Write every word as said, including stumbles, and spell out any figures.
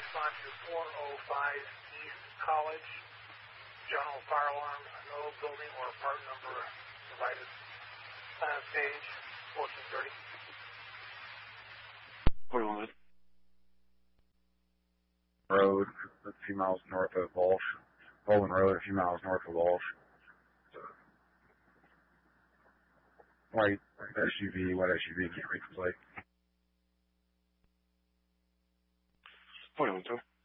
respond to four oh five East College. General fire alarm, no building or part number provided. Plan stage, fourteen thirty. forty-one good. Road, a few miles north of Walsh. Bowling Road, a few miles north of Walsh. So, white S U V, what S U V can't read the plate. forty-one two.